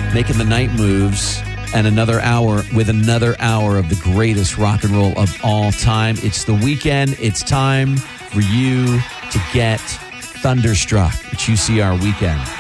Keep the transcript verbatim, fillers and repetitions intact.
making the night moves, and another hour with another hour of the greatest rock and roll of all time. It's the weekend. It's time for you to get thunderstruck. It's U C R Weekend.